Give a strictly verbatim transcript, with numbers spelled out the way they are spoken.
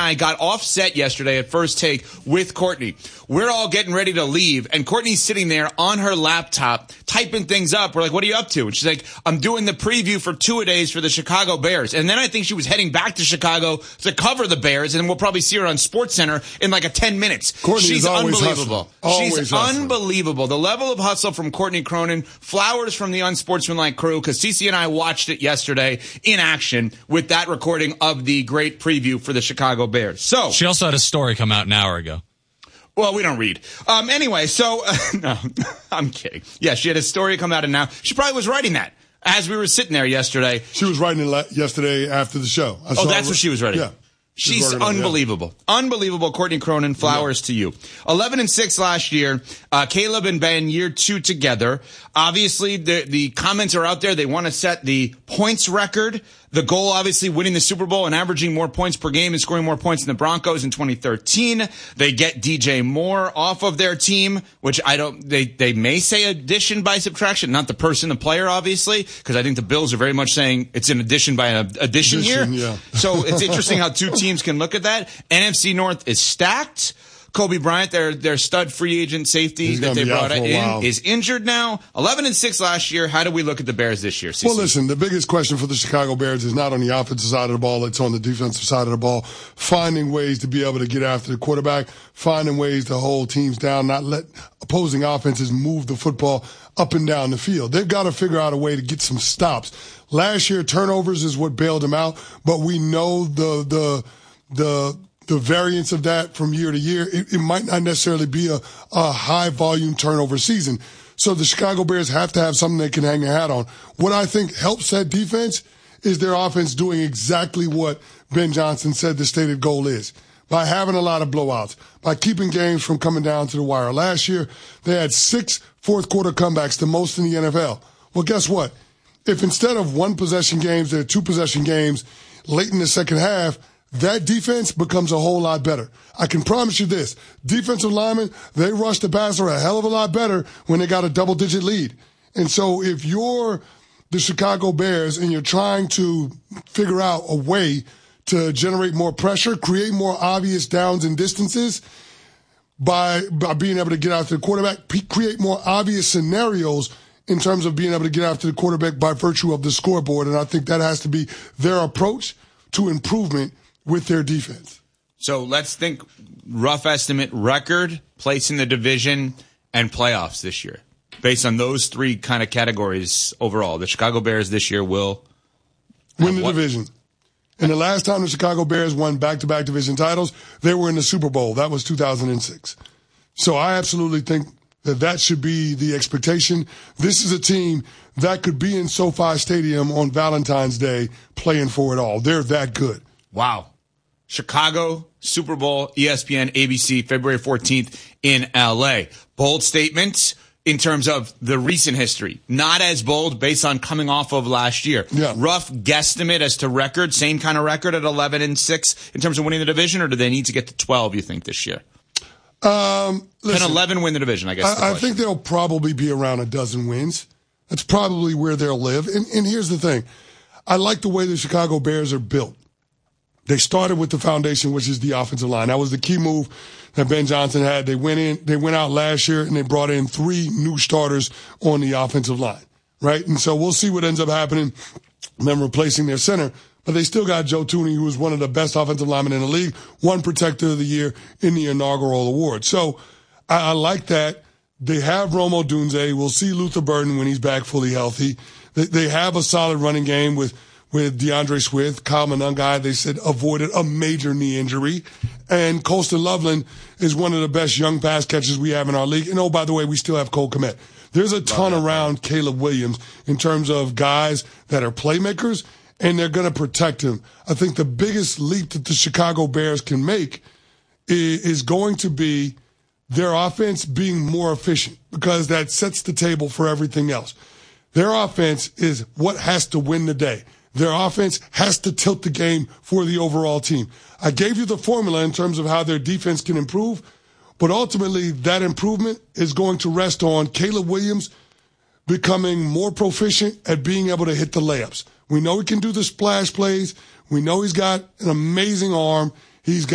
I got offset yesterday at First Take with Courtney. We're all getting ready to leave, and Courtney's sitting there on her laptop typing things up. We're like, what are you up to? And she's like, I'm doing the preview for two-a-days for the Chicago Bears. And then I think she was heading back to Chicago to cover the Bears, and we'll probably see her on SportsCenter in like a ten minutes. Courtney She's is always unbelievable. Always She's hustling. unbelievable. The level of hustle from Courtney Cronin, flowers from the Unsportsmanlike crew, because Cece and I watched it yesterday in action with that recording of the great preview for the Chicago Bears. So she also had a story come out an hour ago. Well, we don't read. Um, anyway, so, uh, no, I'm kidding. Yeah, she had a story come out, and now she probably was writing that as we were sitting there yesterday. She was writing it la- yesterday after the show. I oh, that's her, what she was writing? Yeah. She's unbelievable. It, yeah. Unbelievable, Courtney Cronin. Flowers yeah. to you. eleven and six last year. Uh, Caleb and Ben, year two together. Obviously, the, the comments are out there. They want to set the points record. The goal, obviously, winning the Super Bowl and averaging more points per game and scoring more points than the Broncos in twenty thirteen. They get D J Moore off of their team, which I don't, they, they may say addition by subtraction, not the person, the player, obviously, because I think the Bills are very much saying it's an addition by an addition, addition here. Yeah. So it's interesting how two teams can look at that. N F C North is stacked. Kobe Bryant, their their stud free agent safety He's that they brought in, while. is injured now. eleven and six last year. How do we look at the Bears this year, C C? Well, listen, the biggest question for the Chicago Bears is not on the offensive side of the ball. It's on the defensive side of the ball. Finding ways to be able to get after the quarterback, finding ways to hold teams down, not let opposing offenses move the football up and down the field. They've got to figure out a way to get some stops. Last year, turnovers is what bailed them out, but we know the the the the variance of that from year to year. It, it might not necessarily be a, a high volume turnover season. So the Chicago Bears have to have something they can hang a hat on. What I think helps that defense is their offense doing exactly what Ben Johnson said the stated goal is. By having a lot of blowouts, by keeping games from coming down to the wire. Last year, they had six fourth quarter comebacks, the most in the N F L. Well, guess what? If instead of one possession games, there are two possession games late in the second half, that defense becomes a whole lot better. I can promise you this. Defensive linemen, they rush the passer a hell of a lot better when they got a double-digit lead. And so if you're the Chicago Bears and you're trying to figure out a way to generate more pressure, create more obvious downs and distances by, by being able to get after the quarterback, create more obvious scenarios in terms of being able to get after the quarterback by virtue of the scoreboard. And I think that has to be their approach to improvement with their defense. So let's think rough estimate record, place in the division, and playoffs this year. Based on those three kind of categories overall, the Chicago Bears this year will win the what? division. And the last time the Chicago Bears won back-to-back division titles, they were in the Super Bowl. That was two thousand six. So I absolutely think that that should be the expectation. This is a team that could be in SoFi Stadium on Valentine's Day playing for it all. They're that good. Wow. Chicago, Super Bowl, E S P N, A B C, February fourteenth in L A. Bold statement in terms of the recent history. Not as bold based on coming off of last year. Yeah. Rough guesstimate as to record, same kind of record at eleven and six in terms of winning the division, or do they need to get to twelve, you think, this year? Um, listen, Can eleven win the division, I guess? I, I think they'll probably be around a dozen wins. That's probably where they'll live. And, and here's the thing. I like the way the Chicago Bears are built. They started with the foundation, which is the offensive line. That was the key move that Ben Johnson had. They went in, they went out last year and they brought in three new starters on the offensive line, right? And so we'll see what ends up happening, them replacing their center. But they still got Joe Thuney, who was one of the best offensive linemen in the league, one protector of the year in the inaugural award. So I, I like that. They have Romo Dunze. We'll see Luther Burden when he's back fully healthy. They, they have a solid running game with with DeAndre Swift. Kyle Monangai, they said, avoided a major knee injury. And Colston Loveland is one of the best young pass catchers we have in our league. And, oh, by the way, we still have Cole Kmet. There's a ton around Caleb Williams in terms of guys that are playmakers, and they're going to protect him. I think the biggest leap that the Chicago Bears can make is going to be their offense being more efficient, because that sets the table for everything else. Their offense is what has to win the day. Their offense has to tilt the game for the overall team. I gave you the formula in terms of how their defense can improve, but ultimately that improvement is going to rest on Caleb Williams becoming more proficient at being able to hit the layups. We know he can do the splash plays. We know he's got an amazing arm. He's got